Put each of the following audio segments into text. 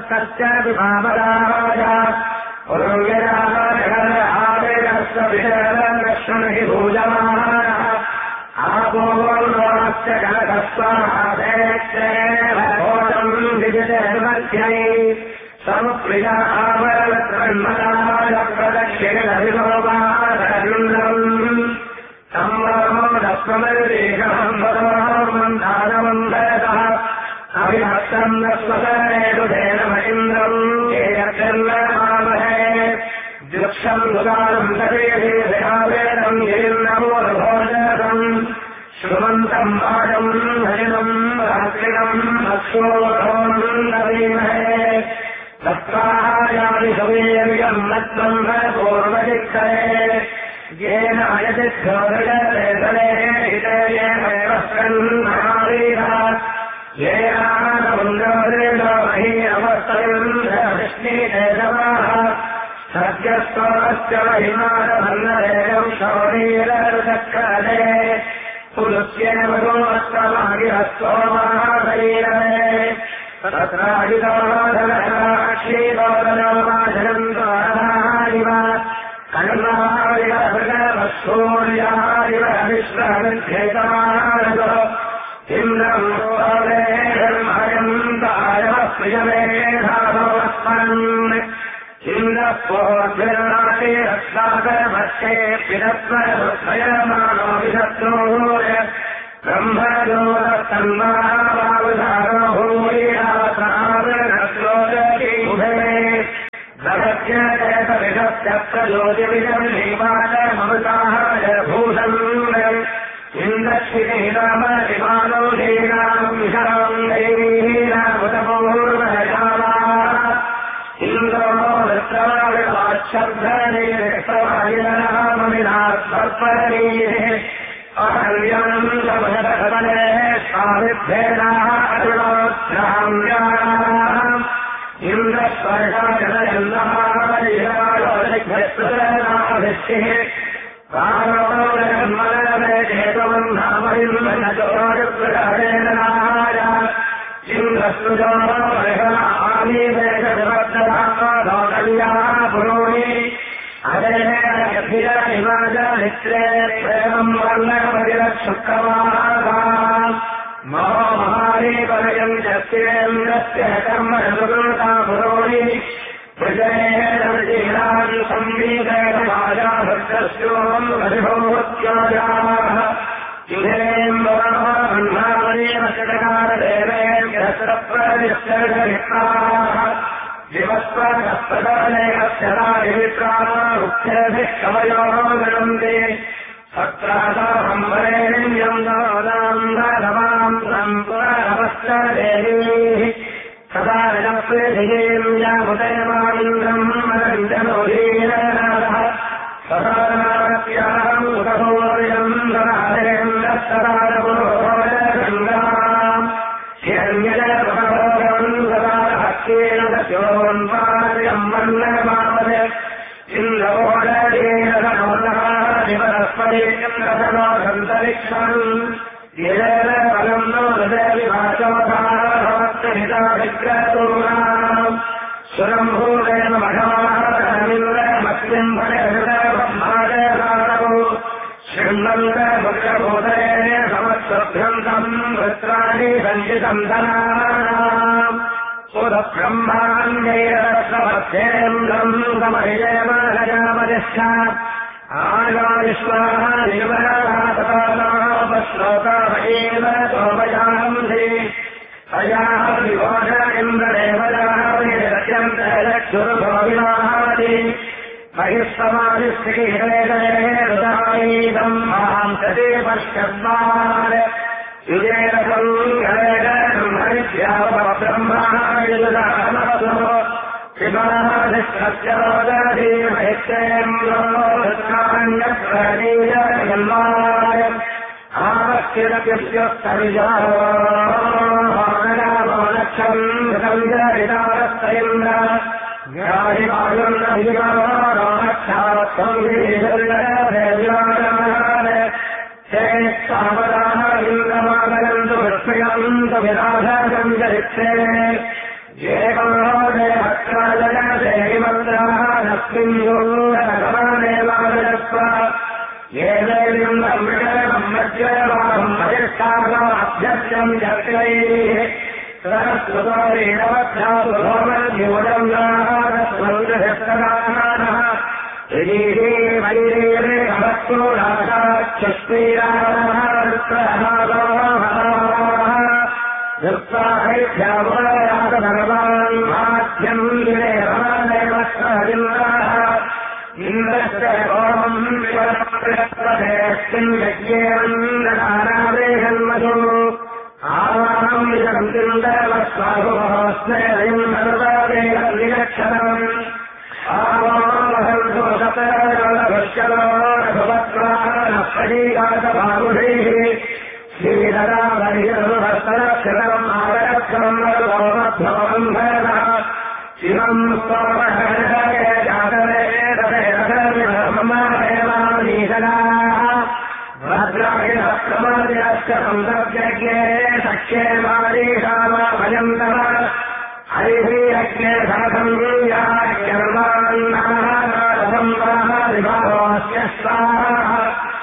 तस्य विभावराज उर्विराजगरहावेरस्य विशेषलक्ष्मणि भूजमानः आपोर्णस्य जनकस्वादेक्षेभोजम् विजितेर्मध्ये समुप्रिया आवरत्रन्मदाय प्रदक्षिणविलोपादरिन्द्रम् संवरोदस्वमर्देशम् मन्दारमन्धरतः अभिभक्तम् नस्वतरेदुधेन महीन्द्रम् येयर्गर्वमामहे वृक्षम् दुदानम् तदेवेदम् गिरिन्द्रमोर्भोजतम् श्रुमन्तम् पादम् हरिणम् रात्रिणम् अक्षोभम् नवीमहे तत्रायादि सवेर्यम् नत्वम् पूर्वदिक्षरे येन अयतिष्ठोदले हितयेनैव स्कन्धारीः येनानमुन्द्रमही अवस्तयम् सत्यस्तोस्य महिमानभन्नरेयम् शौरीरचक्रदे पुरुष्येन गोस्तमागिरस्तोमाशरीरमे तत्राजितोधनक्षीतोदनोमाजनम् द्वारादिव कण्णाविरभृगवसूर्यादिव विश्वविच्छेतमानः इन्द्रम् सोरेर्मयम् दायव प्रियमेधाभवस्मरन् इन्द्रपोर्भिर्नाटे रक्षाकर्मस्ये पिरत्वयमानो विशत्रूय ब्रह्मजोतन्मावावधारो भूयासावृणश्लोकीमुभे दभज्येतविषस्यप्रज्योतिविजन्निवाचममृताय भूषन् इन्द्रक्षिणीनामरिमानो लीनाम् विशराम् दैवीनामुतपूर्वजाला इन्द्रो वृत्रवादिवाच्छब्दनीर्ममिनात्मर्पणीः अहर्यम् समजतले स्वामिभ्येनारुणोत्साम्याम् इन्द्रस्पर्शाजनयन्नाभिः कारोदयन्मलवेदेतवम् नामरिन्द्रजोरुप्रहरेण इन्द्रस्तुजोर्हणामीवेदविवर्धनाकल्या पुरोणि अदेहिमाजनित्रे प्रेमम् वर्णपरिरक्षुक्रमाः महारीपरयम् जस्येन्द्रस्य कर्मणा पुरोणि प्रजयेन संवीतमाजाभक्तस्योम् हरिभोत्याजाः युधेम्बरमन्नामनीमशतकारदेवेभ्यस्त्रप्रदिष्टरिष्टाः दिवस्वरस्पदालयक्षराभिप्रामुख्यभिः कवयोः गणन्ते सत्रासाहम्बरेण्यम् दादाम् सम्पुरवश्चदेवीः सदा विलप्रेधियेम् यामुदयमामिन्द्रम् मदञ्जनोदीरनाथः सदानात्याहम् उदहोर्यम् सदारेन्द्रस्तदारपुरोगङ्गाम् हिरण्यजलभवम् सदा हस्तेन दस्योन्वार्यम् वन्दनमापद इन्द्रोदयेनोदः दिवरस्पदेन्द्रसनोदन्तरिक्षम् येन नो हृदयविभाषोधाभक्तहिताभिग्रतूनाम् सुरम्भूरेण मघमाहमिन्द्रमस्मिन् भयहृदयब्रह्मादयसारौ शृण्वन्तमुग्रबोधये समस्वभ्यन्तम् वृत्राणि सञ्चितम् धनानाम् सुरब्रह्माण्डैरसमध्येन्द्रम् समयेमहयामदिश्च आगाविश्वाः निर्मलापश्लोकामयेव तोमयान्धि अयाः विभोज इन्द्रदेवताभिरत्यन्तलक्षुर्भोविनादि महिस्तमादिश्रीहृदयेदम् माम् सति पश्यद्वार युजेरसम् हरिभ्यावब्रह्मायुधानवसो शिवाधिष्ठस्योदधीमहित्येन्द्रोन्यप्रणीयन्माय आवश्यकपिष्यस्तविजानक्षम् जरितारस्तयन्द्र ज्ञानिवायुर्नभिमानक्षात्संविधान चेत्सावदाः इन्द्रमागलन्तु विस्मयन्तु विराधम् जरित्रे तस्मिन्योगमानेवादत्वा येन अभ्यर्थ्यम् जर्कैः सरस्वतोरेणवध्यासुभोमन्योजम्याः ीरे वैरे भवत्तो राजाक्षस्त्रीराधर्वान् माध्यम् इन्द्रस्य ओमम् विवरस्मिन् यज्ञेन्द्रनारावेहन्मधु आवाहम् विजन्तिन्दवस्वाहुस्मैर्वेहन्निरक्षरम् आवाहल्भवत्वानभवत्वानप्रतीकातभागुषैः श्रीधरावरिहरस्तरक्षरम् आगरक्षरम् भरतः शिवम् स्वामहरमानीशनाः भद्रायक्रमादिरस्य सन्दर्भज्ञे सख्ये मारीषामभयन्तः हरिभिरज्ञे धनसंयुयाख्यर्वान्नारसंवादिभावस्य स्वाहा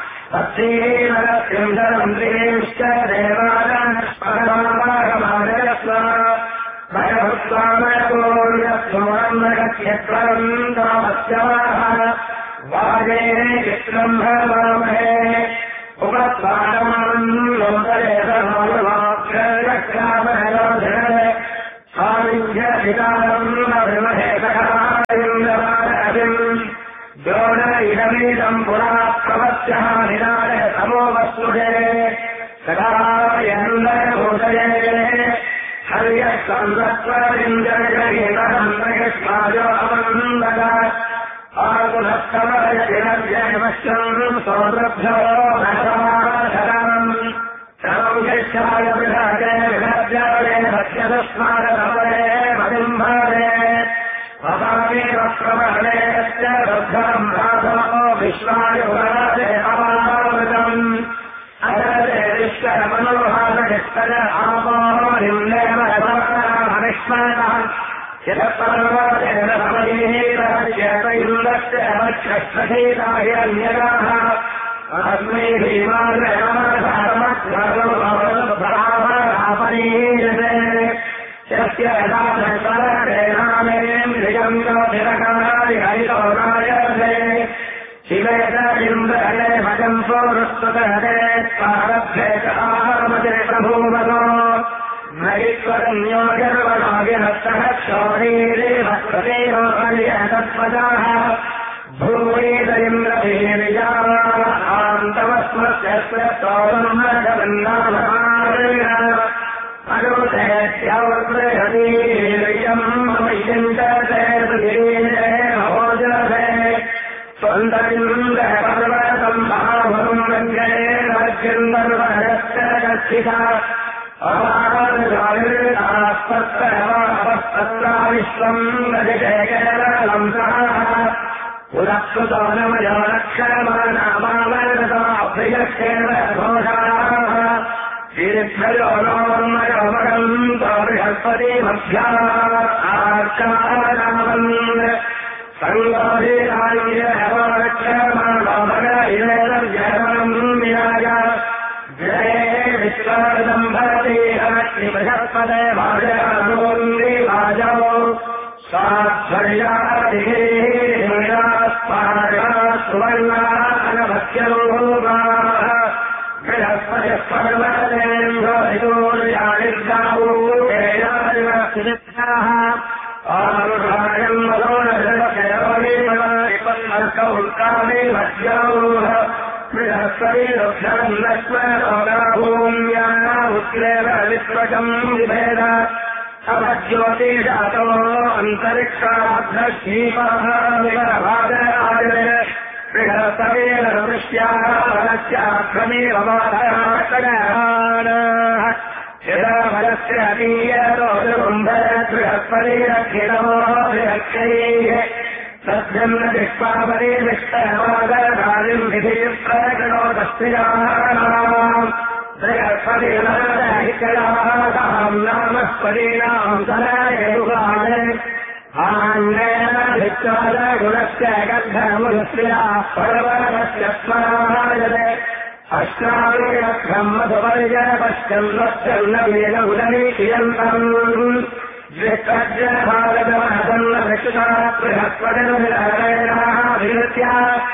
तत्सीनरस्यन्दरमन्त्रिणेश्च देवानस्मरमागमानयस्व भयभुक्त्वामयपूर्यस्वरन्नगत्यत्वरन्तामस्यवाः वाजे चित्रम् भवामहे उपस्वागमम् लोकरेतमालवाग्रक्रामहरोधरे स्वामिभ्यधिकारम् नृमहेतकारिन्दवारभिम् द्रोण इदमीदम् पुरा प्रवत्यः निदाय तमोवस्तुषे सदायन्दभूतये हर्यः संसत्वरिन्दगीतहन्तयस्माजो अवन्दग आकुलस्तमयतिरव्यवश्यम् सौरभ्यो नशराधरम् सर्वशाय विराजे विराज्याले भक्ष्यदस्मारतमरे मदिम्भरे भवामेवप्रवहणेश्च रुद्धम् राधो विश्वायुराजे अवामृतम् अजरे विश्वमनोहारनिष्ठज आपोरिम्नेमनिष्मनः यतपर्वतेन समयेतस्य वक्षस्थीताहिरन्यगाः अस्मै भीमापरीयते यस्य यदामेन्द्रियम्योधिरकारिहरितो रायते शिवेत इन्द्रहरे भजम् सोरुस्तुतहरे स्वारभ्ये कामते प्रभूवतो नैश्वरन्योगर्वणाभिहस्तः शौरीरे भक्तदेव पर्यतत्पदाः भूयेन्द्रभीर्यान्तवस्मस्य स्वन्तरिन्द्रपर्वतम् महाभवम् रङ्गेन्द्रवर्गस्य गच्छिता अवापस्तत्राविश्वम् गजकेलंसः पुरस्कृतो नमयो लक्षमानामावर्तताभ्यक्षेण घोषाः ीर्भयो नोर्मयोमगम् बृहस्पति मध्याकारामन् सङ्गोधिरायक्षमाणोमगैरजनम् विराज जये विश्वादम् भवति बृहस्पते वाजोन्निवाजौ स्वाध्वर्यादिः सुवर्णानभक्ष्यरूपाः बृहस्पतिस्पर्वतेन्द्रोर्यानिर्गावोः आरुषायम् मनोरकौल्कामे भज्यौः बृहस्पतिरुक्षरम् लक्ष्मणोगाभूम्याः उत्क्लेव विश्वकम् विभेद अपज्योतिषातो अन्तरिक्षाभ्रशीपः विवरभागराजरे बृहस्पतेन दृश्याः वरस्याक्रमेव माधराः यदा वरस्य अतीयरोबृहस्पतिरक्षिणो विरक्षैः तद्यन्न दिक्पापरिविष्टवादराजिम् विधिप्रकटो तस्मिनाम् बृहस्पतिनाम् नामस्पतीनाम् सदायुगाय आन्येन गुणस्य गन्धमुदस्या पर्वतस्य स्वाहायते अष्टाविरब्रह्मसुपर्य पश्चन्वश्चन्नवेदमुदनीयन्तम् द्वित्रभागतमहसन्नभिषुता बृहस्पतिर्विहृत्या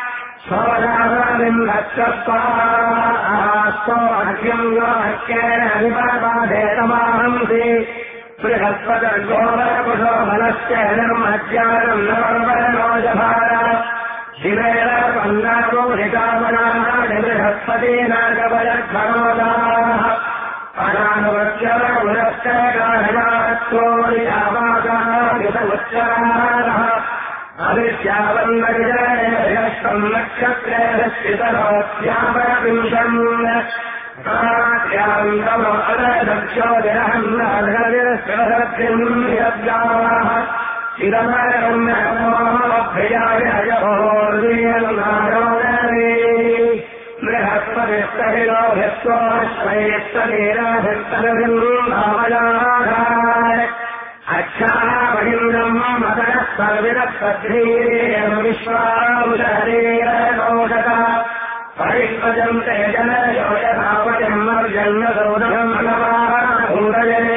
स्वराविन्दस्वाहास्तोऽर्घ्यम् योऽर्घ्येन विपादेतमाहंसि बृहस्पतिर्गोवरकुशो मनस्य निर्मज्जानम् नवर्वरनोजभार शिवेन पन्नागोहितामनाः बृहस्पतीनागवयध्वरोदाः अनानुवच्चरमुदश्च गाढनात्वोरियावागाः युतमुच्चराः अविद्यावन्नविजयेभ्यस्तम् नक्षत्रेभ्यस्तरोत्यापरविंशम् प्रात्यान्तमो अदक्षोदिरहन्नादविरस्वसर्जिम् यद्गाः चिदमरम् नमोऽभ्ययाय अजहोर्वीयन्नारोदरे बृहस्पतिस्तहिलोभ्यस्वश्वैस्तनीराभिस्तरविम् भावयाघाय अच्छामहिन्द्रम् मदनः सर्विरत्सध्रीरेण विश्वामुदहरेरनोषत परिष्पजन्ते जनयोजधावजम् अर्जन्नसौदम् नमाभूतये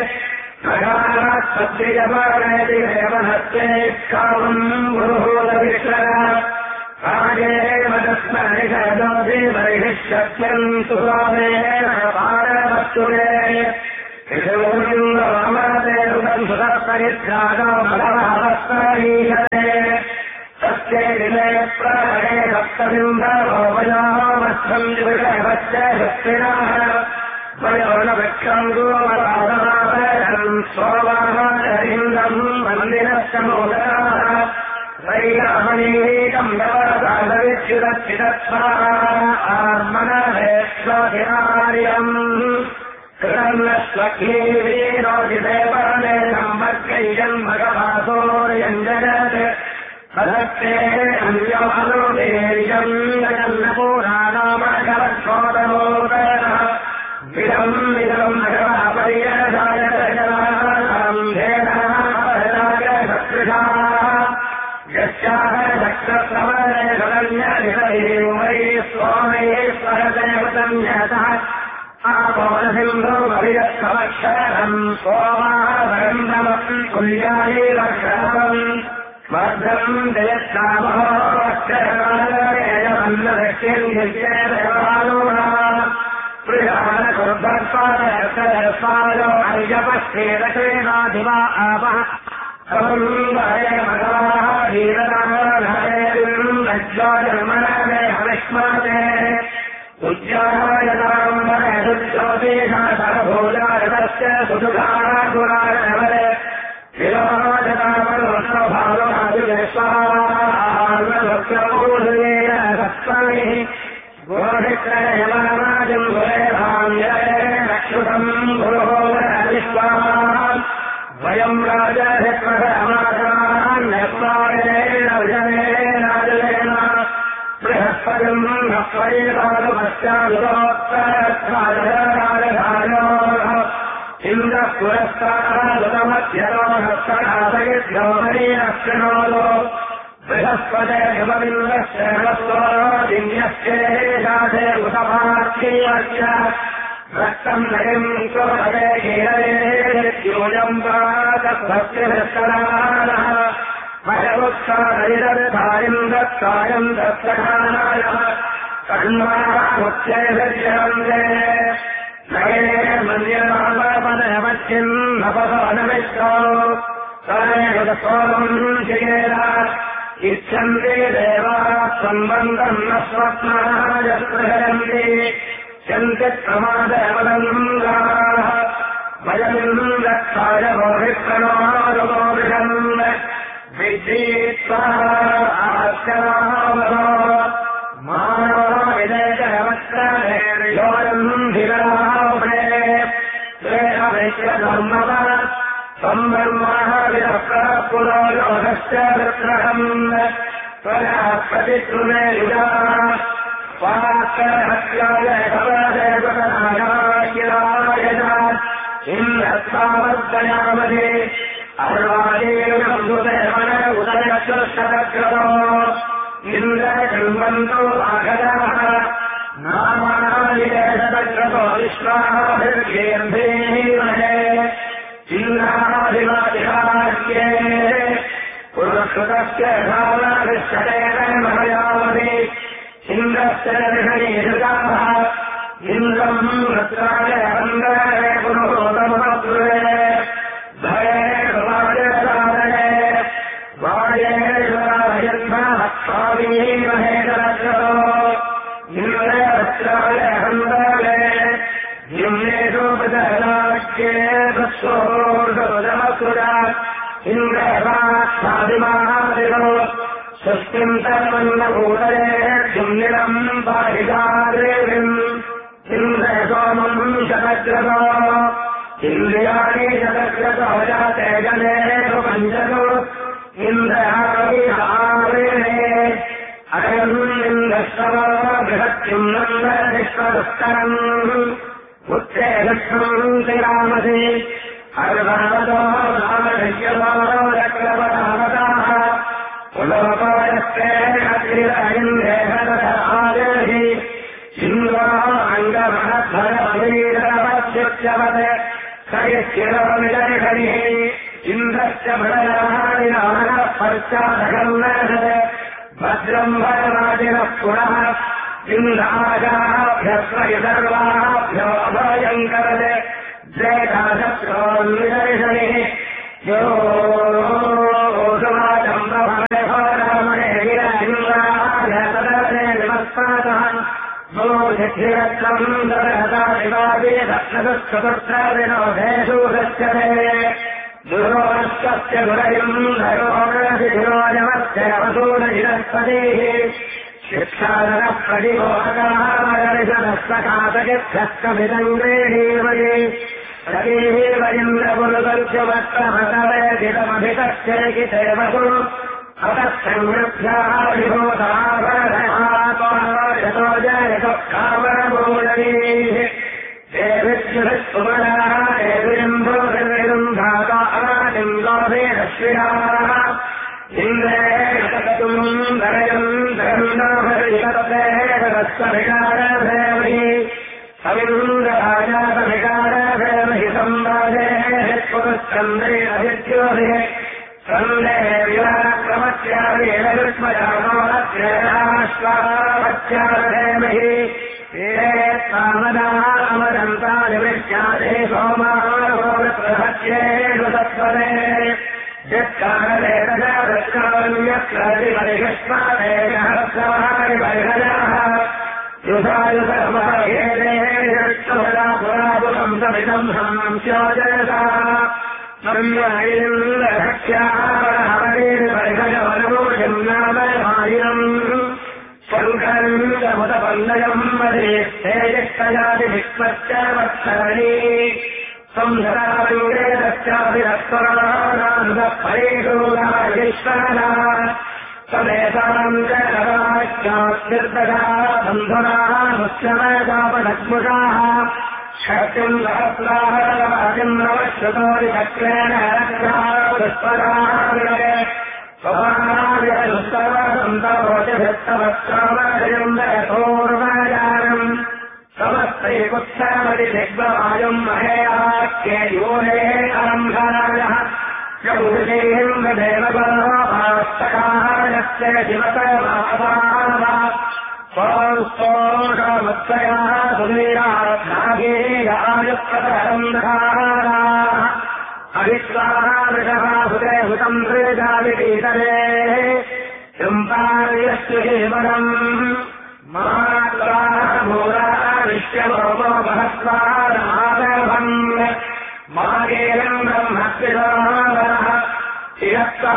नगात्सद्विजपाणयति देवहस्ते कामम् गुरुभूतविश्वर राजे मदस्मरिषदोषि परिषिष्यत्यम् सुस्वामेन पारवस्तुरे सत्ये विनय प्रहरे सप्तबिम्बोपयामस्थम् विषयवच्च शक्तिनः वयोनवृक्षम् गोमराधनाभरम् सोमाहारहिन्दम् मन्दिरश्च मोदनाः वैरामणीकम् नवरसादविच्युतच्चिदत्वा आत्मनवेश्वधिनार्यम् कृतन्नश्वक्लीवीरोजिदेवने सम्भर्गैजन्मगवासोर्यञ्जनत् अधत्ते अन्यमनुदेर्यम् जगन्नपुराणामगवच्छोदमोदनः विदम् विदम् नगवापर्यसायतजनाम् धेनः यस्याः दक्षप्रवरे सदन्यधिपैर्वै स्वामेश्वरदेवतन्यतः आपोलसिन्धुमभिरक्षमक्षरम् सोमावरन्दमम् कुल्यायैरक्षरम् वर्धम् जयत्सामहो अक्षरकालयमन्नदक्षिण्येदेवालोः प्रियानकुर्धर्पादयर्तयर्पालो अर्यपश्चेदकेनाधिवा आपः समन्वय मगवाः धीरनामधरेम् लज्जाजन्मनमे हविष्माते उज्जायताम् वरदुज्योतिषासरभोजायतस्य सुसुधाराकुरानवरे विरोधतामरोषभावराजुवेश्वरार्णभक्तपूर्वेण सत्त्वैः गोधित्रयमानाजम् गुरेभाञ्जयेणक्षुतम् गुरुहोदरविश्वाः वयम् राजहित्वसमाचान्यस्मारेण विजयेनाजलेन बृहस्पतिम् नक्वैकादपश्चादुरोत्तरत्वादराजधारोः इन्द्रः पुरस्तादुतमध्यरोहस्तरासयिद्योमरीरक्षणोदो बृहस्पतिर्यमविन्द्रस्य हस्तोदिन्यश्चेषाधे उतपार्थीयश्च रक्तम् नयम् स्वपदे कीरयेद्योजम् प्रातभक्तिभिस्तरानः भयवत्सारयिरधारिम् दत्तायम् दत्तकानाय कण्वामुच्चैर्यन्ते नये मन्यनामपदमच्चिन् नपसवनमिष्टो तदेव सोमम् शिरेण इच्छन्ति देवाः सम्बन्धम् न स्वप्नाय स्पृहयन्ति चन्तिप्रमादवदङ्गाः वयमिन् रक्षाय भोभिप्रणोरुगोभिषन् विद्यीत्वा आश्चरावरो मानवविदेशवस्त्रयोरम् धिराभे श्रेयवैश्वधर्मव सम्ब्रह्मः विदप्रः पुरोयोगश्च वृत्रहम् त्वया प्रतिकृमे युजा स्वाकरहत्याय कवदेवतनायाय इन्द्रस्तावद्गयामधे अर्वादेवम् सुदेवन उदय शतक्रतो इन्द्रकण्वन्तो आगताः नामानादिते शतक्रतो विश्वाभिर्गेर्भीमहे इन्द्रादिवादिहार्ये पुरस्कृतस्य भावदृश्यतेन महयावति इन्द्रस्य ऋषयेषुताः इन्द्रम् रत्राय अन्दरे पुरोतमपुरे भये समाजसादये वायेश्वरायन्मः स्वामीमहे शतक्रतो इन्द्ररत्राय अन्दरे निम्नेषोपदलाख्ये तत्सोर्धोदमसुरा इन्द्रवाक्सादिमादिरो स्वस्तिम् तन्मन्नभूतये किम्निरम् पारिदादेवीम् इन्द्रसोमम् शतक्रतो इन्द्रियाणि शतक्रतो जाते जने पञ्चको इन्द्रहारेणे अयमिन्द्रस्तव बृहत्युम् नन्दनिष्पदुत्तरम् उत्ते लक्ष्मम् श्रीरामसि अर्वादो रामशय्यवारक्रवतावताः पुलोपयस्ते अग्निरहिन्देहदधादेहि इन्द्रो अङ्गमहद्धरवीरवत्युच्यवत् सयश्चिरोमिदर्हरिः इन्द्रस्य भृणादिनानः पर्चादकर्णः भद्रम् भरवादिनः पुनः इन्द्राजाभ्यस्वय सर्वाभ्यो अभयङ्करत् जयदाशत्रोन्निदर्शनिः यो समाजम्भवने गिरहिन्द्राय तदर्शे नमस्कारः मोहिरत्नम् दरहता शिवादि रत्नदुःखपुत्रविनोदेषु गच्छते दुरोस्तस्य दुरयम् धरोरसिरोजमस्य अवसूरजिरस्पतिः शिक्षादनः प्रतिबोधकामदर्शनस्तकातकित्यस्तमिदम् गृहीमये प्रतीवरिन्द्रपुरुदर्शवत्तमतवेदितमभितश्चेकितेवसु अतःसंवृद्ध्याभिभूताभरणयतो जयतो कामरमूलैः देविष्युभिस्सुमनाः देविरिम्भोभिर्विरुन्धाता आदिङ्गोभिरश्विनाः इन्द्रेण ततुम् दरयम् दरन्दाभिर्यततेरस्वभिकारभेमहि समिन्द्रराजातभिकारभेमहि संवादेः पुरुश्चन्द्रेणभिद्योभिः सन्दे विराक्रमस्याभिरविस्मयामोहस्येनाश्वावत्याभेमहि ये कामदाः अमरन्तानिवृष्यादे सोमारोप्रहस्येषु सत्वरे यत्कालदेशकालनियत्रादिपरिष्मादेशहस्रवारिपरिहराः युधायुधर्महेदेशपुरापुरम् समितम् संस्योजयसाः सम्यक्ष्यापरिहरवनमूर्जम् नामयमायिनम् शङ्करन्दमुदपल्लयम् मदे तेजस्तजातिभिक्मश्च वत्सरणी संहराविङ्गेतस्याभिरस्वरानान्दपरेषोराजेश्वरः समेताम् जगदाख्यात्निर्दगा बन्धुनाः मुच्यमयतापदग्मुषाः शक्तिम् सहस्राहरवाजिम् नवश्रुतोरिचक्रेण रक्षापुष्पराविरवे स्वभानाविरनुस्तवसन्तवोचभित्तवस्त्रामजयम् समस्तैकुत्समदिग्वायुम् महेयाख्ये योनेः आरम्भायः यौदेन्द्रदेवगोपास्तकायस्य शिवतमाभावा स्वांस्तोषमत्सयाः सुवीरानागेयायुप्रतरन्धाराः अविश्वाः वृषभाहुते हुतम् हृदाविपीतरे शृम्पार्यस्तु जीवनम् मात्राः भूराः विश्वमोमो महस्वारागभम् मागेरम्